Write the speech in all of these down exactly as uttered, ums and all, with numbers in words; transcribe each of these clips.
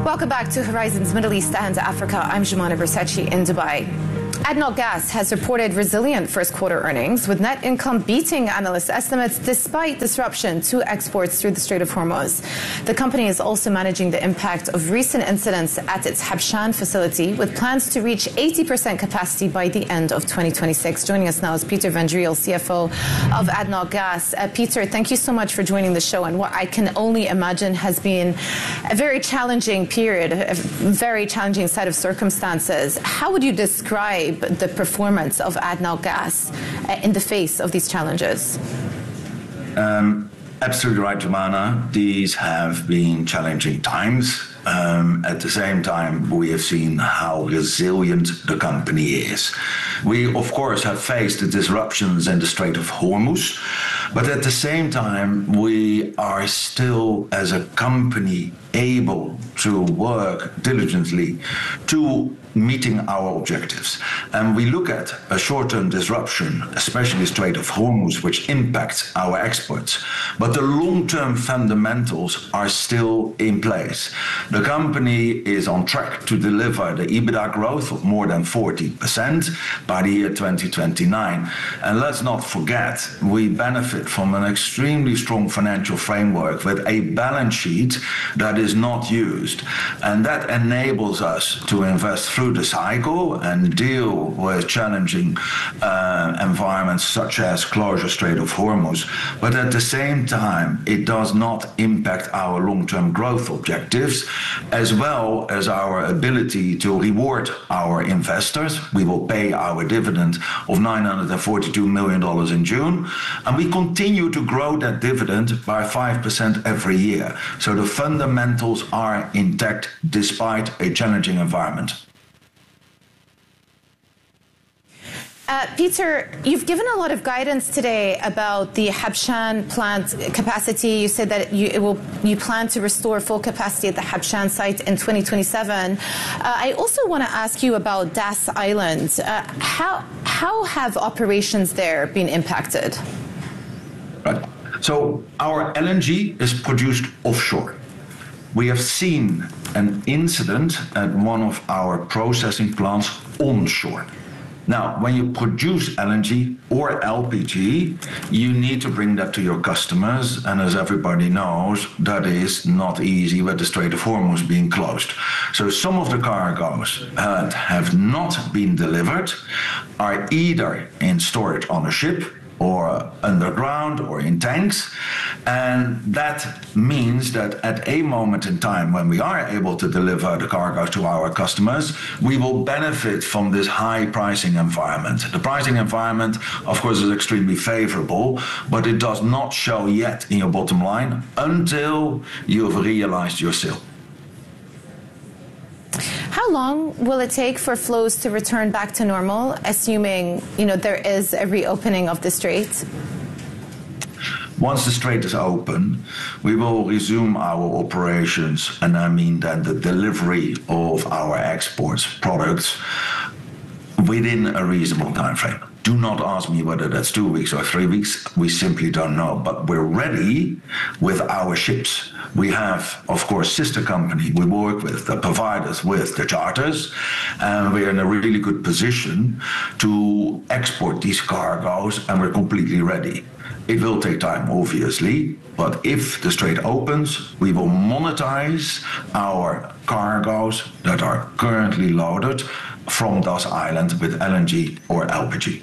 Welcome back to Horizons Middle East and Africa. I'm Jumana Bersachi in Dubai. ADNOC Gas has reported resilient first quarter earnings, with net income beating analyst estimates despite disruption to exports through the Strait of Hormuz. The company is also managing the impact of recent incidents at its Habshan facility, with plans to reach eighty percent capacity by the end of twenty twenty-six. Joining us now is Peter van Driel, C F O of ADNOC Gas. Uh, Peter, thank you so much for joining the show, and what I can only imagine has been a very challenging period, a very challenging set of circumstances. How would you describe the performance of ADNOC Gas uh, in the face of these challenges? Um, absolutely right, Jumana. These have been challenging times. Um, at the same time, we have seen how resilient the company is. We, of course, have faced the disruptions in the Strait of Hormuz, but at the same time, we are still, as a company, able to work diligently to meeting our objectives. And we look at a short-term disruption, especially Strait of Hormuz, which impacts our exports. But the long-term fundamentals are still in place. The company is on track to deliver the EBITDA growth of more than forty percent by the year twenty twenty-nine. And let's not forget, we benefit from an extremely strong financial framework with a balance sheet that is not used. And that enables us to invest through the cycle and deal with challenging uh, environments such as closure Strait of Hormuz. But at the same time, it does not impact our long-term growth objectives, as well as our ability to reward our investors. We will pay our dividend of nine hundred forty-two million dollars in June, and we continue to grow that dividend by five percent every year. So the fundamentals are intact despite a challenging environment. Uh, Peter, you've given a lot of guidance today about the Habshan plant capacity. You said that you, it will, you plan to restore full capacity at the Habshan site in twenty twenty-seven. Uh, I also want to ask you about Das Island. Uh, how, how have operations there been impacted? Right. So our L N G is produced offshore. We have seen an incident at one of our processing plants onshore. Now, when you produce L N G or L P G, you need to bring that to your customers. And as everybody knows, that is not easy with the Strait of Hormuz being closed. So some of the cargoes that have not been delivered are either in storage on a ship or underground or in tanks. And that means that at a moment in time when we are able to deliver the cargo to our customers, we will benefit from this high pricing environment. The pricing environment, of course, is extremely favorable, but it does not show yet in your bottom line until you've realized your sale. How long will it take for flows to return back to normal, assuming, you know, there is a reopening of the strait? Once the strait is open, we will resume our operations, and I mean that the delivery of our exports products within a reasonable time frame. Do not ask me whether that's two weeks or three weeks. We simply don't know. But we're ready with our ships. We have, of course, sister company we work with that provide us with the charters, and we're in a really good position to export these cargoes, and we're completely ready. It will take time, obviously, but if the strait opens, we will monetize our cargoes that are currently loaded from Das Island with L N G or L P G.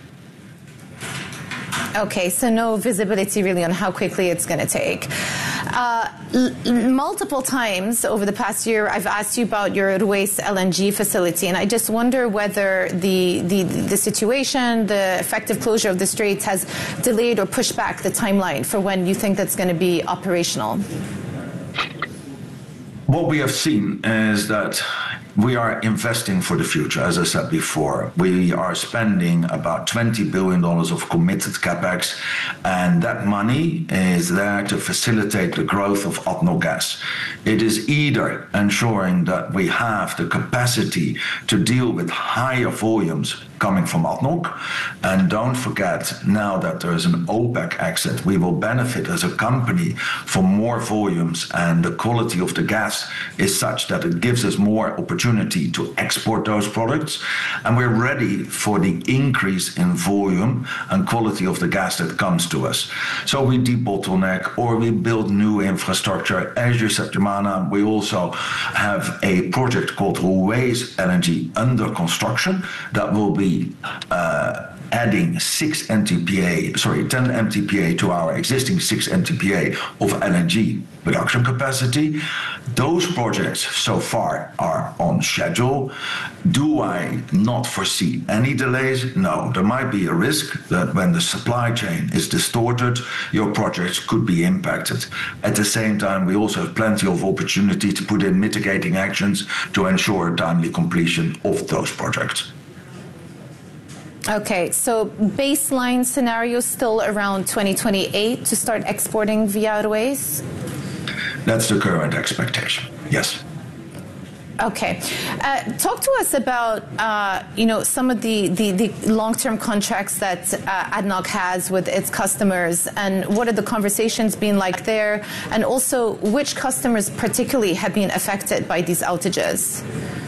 Okay, so no visibility really on how quickly it's going to take. Uh, l- multiple times over the past year, I've asked you about your Ruwais L N G facility, and I just wonder whether the, the, the situation, the effective closure of the straits has delayed or pushed back the timeline for when you think that's going to be operational. What we have seen is that we are investing for the future. As I said before, we are spending about twenty billion dollars of committed capex, and that money is there to facilitate the growth of ADNOC Gas. It is either ensuring that we have the capacity to deal with higher volumes coming from A D N O C. And don't forget, now that there is an OPEC exit, we will benefit as a company from more volumes, and the quality of the gas is such that it gives us more opportunity to export those products. And we're ready for the increase in volume and quality of the gas that comes to us. So we debottleneck or we build new infrastructure. As you said, Jemana, we also have a project called Ruwais L N G under construction that will be uh, adding six M T P A, sorry, ten M T P A to our existing six M T P A of L N G production capacity. Those projects so far are on schedule. Do I not foresee any delays? No, there might be a risk that when the supply chain is distorted, your projects could be impacted. At the same time, we also have plenty of opportunity to put in mitigating actions to ensure timely completion of those projects. Okay, so baseline scenario still around twenty twenty-eight to start exporting via Ruwais? That's the current expectation, yes. Okay. Uh, talk to us about, uh, you know, some of the, the, the long-term contracts that uh, A D N O C has with its customers, and what are the conversations been like there, and also which customers particularly have been affected by these outages?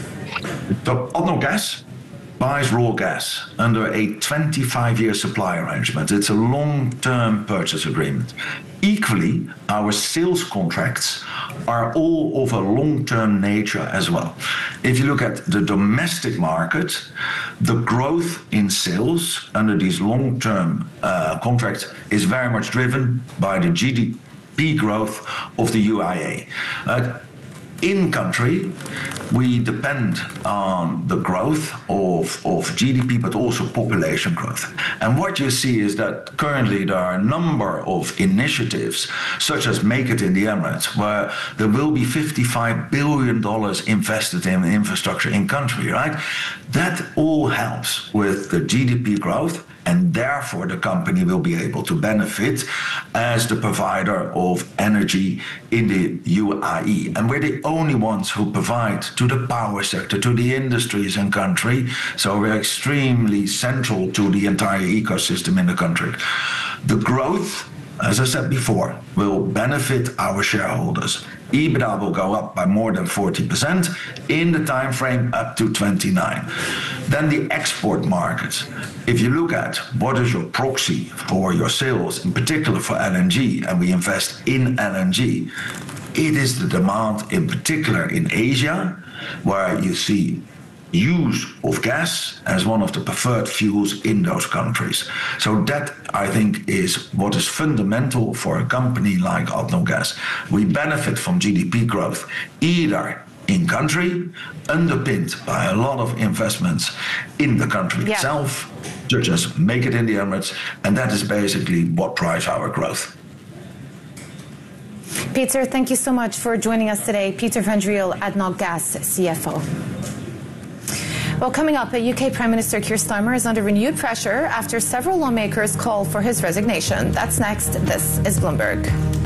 So, A D N O Gas buys raw gas under a twenty-five year supply arrangement. It's a long-term purchase agreement. Equally, our sales contracts are all of a long-term nature as well. If you look at the domestic market, the growth in sales under these long-term uh, contracts is very much driven by the G D P growth of the U I A. Uh, In country, we depend on the growth of, of G D P, but also population growth. And what you see is that currently there are a number of initiatives, such as Make It in the Emirates, where there will be fifty-five billion dollars invested in infrastructure in country, right? That all helps with the G D P growth, and therefore the company will be able to benefit as the provider of energy in the U A E. And we're the only ones who provide to the power sector, to the industries in country, so we're extremely central to the entire ecosystem in the country. The growth, as I said before, will benefit our shareholders. EBITDA will go up by more than forty percent in the time frame up to twenty-nine. Then the export markets. If you look at what is your proxy for your sales, in particular for L N G, and we invest in L N G, it is the demand in particular in Asia, where you see use of gas as one of the preferred fuels in those countries. So that, I think, is what is fundamental for a company like A D N O Gas. We benefit from G D P growth either in country, underpinned by a lot of investments in the country yeah. itself, such as Make It in the Emirates, and that is basically what drives our growth. Peter, thank you so much for joining us today. Peter van Driel, A D N O C Gas C F O. Well, coming up, U K Prime Minister Keir Starmer is under renewed pressure after several lawmakers call for his resignation. That's next. This is Bloomberg.